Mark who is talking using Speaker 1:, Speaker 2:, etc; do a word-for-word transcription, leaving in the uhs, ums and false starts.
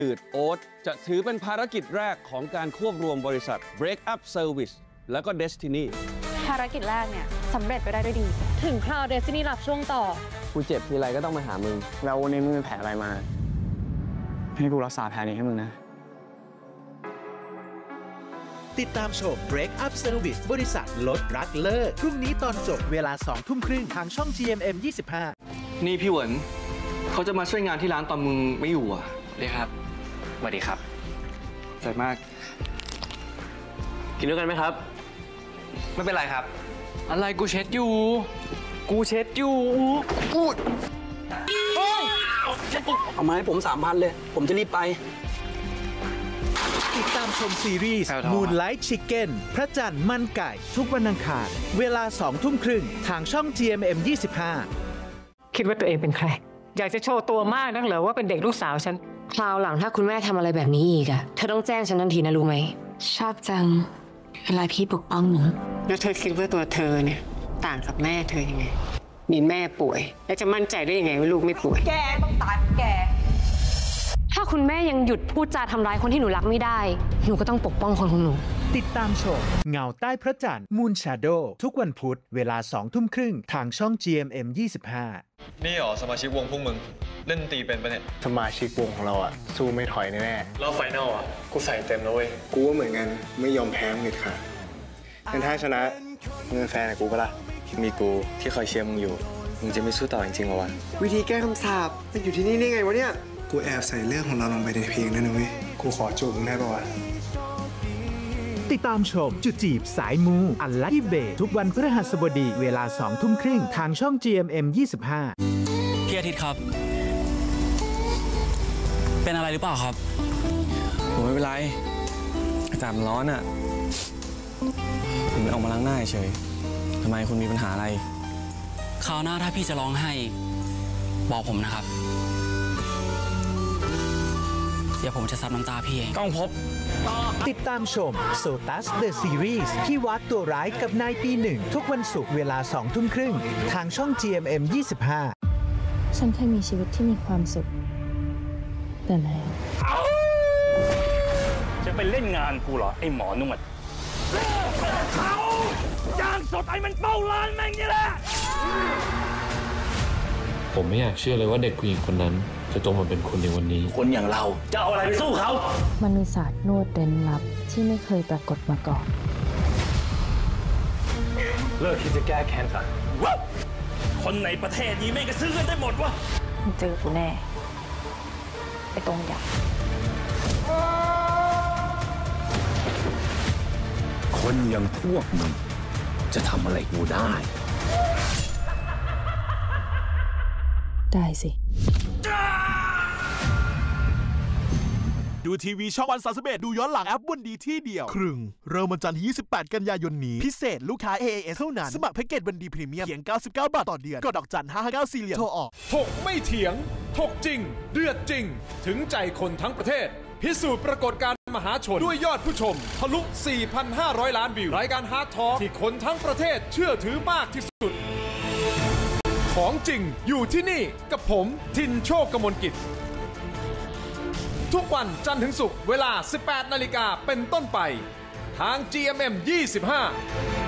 Speaker 1: อืดโอ๊ตจะถือเป็นภารกิจแรกของการควบรวมบริษัท Break Up Service แล้วก็ Destiny
Speaker 2: ภารกิจแรกเนี่ยสำเร็จไปได้ด้วยดีถึงคราว Destiny รับช่วงต่อ
Speaker 3: กูเจ็บทีไรก็ต้องมาหามึงแล้ววันนี้มึงเป็นแผลอะไรมาให้กูรักษาแผลนี้ให้มึงนะ
Speaker 4: ติดตามชม Break Up Service บริษัทลดรักเลิกพรุ่งนี้ตอนจบเวลาสองทุ่มครึ่งทางช่อง จี เอ็ม เอ็ม ยี่สิบห้า
Speaker 5: นี่พี่เหวินเขาจะมาช่วยงานที่ร้านตอนมึงไม่อยู่อ่ะ
Speaker 3: สวัสดีครับสวัสดีครับ
Speaker 5: ใจมาก
Speaker 3: กินด้วยกันไหมครับ
Speaker 5: ไม่เป็นไรครับอะไรกูเช็ดอยู่กูเช็ดอยู่กู
Speaker 3: เอามาให้ผมสามพันเลยผมจะรีบไป
Speaker 4: ติดตามชมซีรีส์ Moonlight Chicken พระจันทร์มันไก่ทุกวันอังคารเวลาสองทุ่มครึ่งทางช่อง จี เอ็ม เอ็ม ยี่สิบห้า
Speaker 6: คิดว่าตัวเองเป็นใครอยากจะโชว์ตัวมากนักเหรอว่าเป็นเด็กลูกสาวฉัน
Speaker 7: คราวหลังถ้าคุณแม่ทำอะไรแบบนี้อีกอะเธอต้องแจ้งฉันทันทีนะรู้ไหมชอบจังเวลาพี่ปกป้องหนู
Speaker 6: แล้วเธอคิดว่าตัวเธอเนี่ยต่างกับแม่เธอยังไงมีแม่ป่วยแล้วจะมั่นใจได้ยังไงว่าลูกไม่ป่วย
Speaker 7: แกต้องตายแกถ้าคุณแม่ยังหยุดพูดจาทำร้ายคนที่หนูรักไม่ได้หนูก็ต้องปกป้องคนของหนู
Speaker 4: ติดตามชมเงาใต้พระจันทร์ Moon Shadow ทุกวันพุธเวลาสองทุ่มครึ่งทางช่อง จี เอ็ม เอ็ม ยี่สิบห้า
Speaker 8: นี่หรอสมาชิกวงพวกมึงเล่นตีเป็นปะเนี่ย
Speaker 3: สมาชิกวงของเราอะสู้ไม่ถอยแน่
Speaker 8: แล้วไฟนอลอะกูใส่เต็มแล้วเว้ย
Speaker 3: กูก็เหมือนกันไม่ยอมแพ้มึงเด็ดขาดงั้นถ้าชนะมึงเป็นแฟนกับกูปะล่ะ
Speaker 8: มีกูที่คอยเชียร์มึงอยู่มึงจะไม่สู้ต่อจริงๆหรอวะ
Speaker 3: วิธีแก้คำสาปมันอยู่ที่นี่ได้ไงวะเนี่ย
Speaker 9: กูแอบใส่เรื่องของเราลงไปในเพลงนั่นนะเว้ยกูขอจูบมึงได้ปะวะ
Speaker 4: ติดตามชมจุดจีบสายมูอันลัคกี้เบย์ทุกวันพฤหัสบดีเวลาสองทุ่มครึ่งทางช่อง จี เอ็ม เอ็ม ยี่สิบห้า
Speaker 5: พี่อาทิตย์ครับเป็นอะไรหรือเปล่าครับ
Speaker 8: ผมไม่เป็นไรอากาศมันร้อนอ่ะผมออกมาล้างหน้าเฉยทำไมคุณมีปัญหาอะไร
Speaker 5: คราวหน้าถ้าพี่จะร้องไห้บอกผมนะครับเดี๋ยวผมจะซับน้ำตาพี่เอง
Speaker 8: ก้องพบ
Speaker 4: ติดตามชม Sotus The Series ที่วัดตัวร้ายกับนายปีหนึ่งทุกวันศุกร์เวลาสองทุ่มครึ่งทางช่อง จี เอ็ม เอ็ม ยี่สิบห้า
Speaker 2: ฉันเคยมีชีวิตที่มีความสุขแต่แล้ว
Speaker 10: จะไปเล่นงานกูเหรอไอ้หมอนวดเขาจ้างสดไอ้มันเป้าล้านแม่งนี่แหละ
Speaker 11: ผมไม่อยากเชื่อเลยว่าเด็กผู้หญิงคนนั้นจะโตมาเป็นคนในวันนี้
Speaker 10: คนอย่างเราจะเอาอะไรไปสู้เขา
Speaker 2: มันมีศาสตร์นวดเร้นลับที่ไม่เคยปรากฏมาก่อน
Speaker 10: เลิกคิดจะแก้แค้นซะคนในประเทศนี้ไม่กระซื้อกันได้หมดวะ
Speaker 2: เจอกูแน่ไอ้ตรงอยาก
Speaker 12: คนอย่างพวกมึงจะทำอะไรกูได้
Speaker 2: ได้สิ
Speaker 13: ดูทีวีช่องวันสามสิบเอ็ดดูย้อนหลังแอปวันดีที่เดียวครึ่งเริ่มวันจันทร์ที่ยี่สิบแปดกันยายนนี้พิเศษลูกค้า เอ เอ เอส เท่านั้นสมัครแพ็กเกจวันดีพรีเมียมเพียงเก้าสิบเก้าบาทต่อเดือนกดดอกจันห้าห้าเก้าสี่เหรียญโทรออก
Speaker 14: ถกไม่เถียงถกจริงเดือดจริงถึงใจคนทั้งประเทศพิสูจน์ปรากฏการณ์มหาชนด้วยยอดผู้ชมทะลุ สี่พันห้าร้อย ล้านวิวรายการฮาร์ดทอล์กที่คนทั้งประเทศเชื่อถือมากที่สุดของจริงอยู่ที่นี่กับผมทินโชคกมลกิจทุกวันจันทร์ถึงศุกร์เวลา สิบแปดนาฬิกาเป็นต้นไปทาง จี เอ็ม เอ็ม ยี่สิบห้า